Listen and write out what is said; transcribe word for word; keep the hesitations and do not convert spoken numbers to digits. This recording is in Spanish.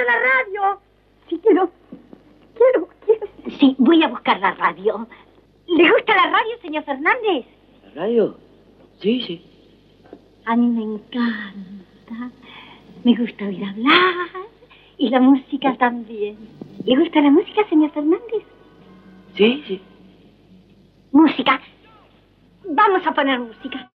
la radio. Sí, quiero. Quiero, quiero. Sí, voy a buscar la radio. ¿Le gusta la radio, señor Fernández? ¿La radio? Sí, sí. A mí me encanta. Me gusta oír hablar. Y la música también. ¿Le gusta la música, señor Fernández? Sí, sí. Música. Vamos a poner música.